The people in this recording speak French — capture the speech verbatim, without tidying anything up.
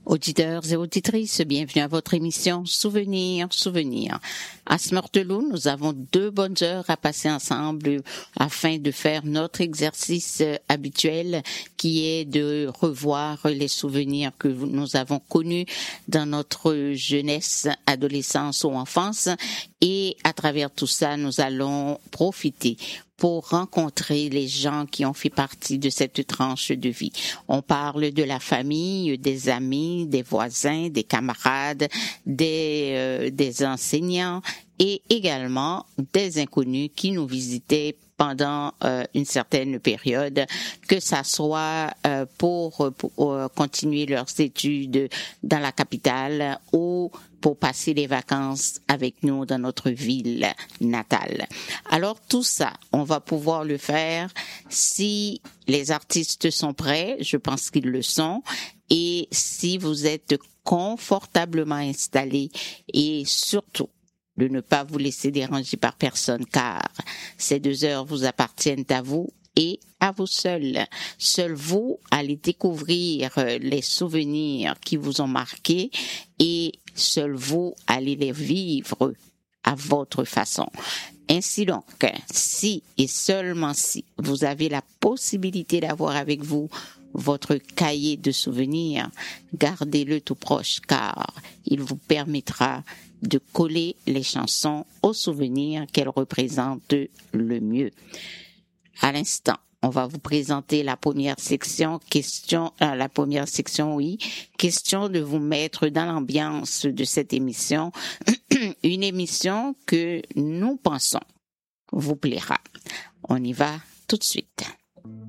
Auditeurs et auditrices, bienvenue à votre émission Souvenirs, Souvenirs. À Smurtelou, nous avons deux bonnes heures à passer ensemble afin de faire notre exercice habituel qui est de revoir les souvenirs que nous avons connus dans notre jeunesse, adolescence ou enfance. Et à travers tout ça, nous allons profiter pour rencontrer les gens qui ont fait partie de cette tranche de vie. On parle de la famille, des amis, des voisins, des camarades, des, euh, des enseignants et également des inconnus qui nous visitaient pendant euh, une certaine période, que ça soit euh, pour, pour euh, continuer leurs études dans la capitale ou pour passer les vacances avec nous dans notre ville natale. Alors tout ça, on va pouvoir le faire si les artistes sont prêts, je pense qu'ils le sont, et si vous êtes confortablement installés et surtout de ne pas vous laisser déranger par personne, car ces deux heures vous appartiennent à vous et à vous seuls. Seul vous allez découvrir les souvenirs qui vous ont marqué et seul vous allez les vivre à votre façon. Ainsi donc, si et seulement si vous avez la possibilité d'avoir avec vous votre cahier de souvenirs, gardez-le tout proche car il vous permettra de coller les chansons aux souvenirs qu'elles représentent le mieux. À l'instant, on va vous présenter la première section, question, euh, la première section, oui, question de vous mettre dans l'ambiance de cette émission, une émission que nous pensons vous plaira. On y va tout de suite.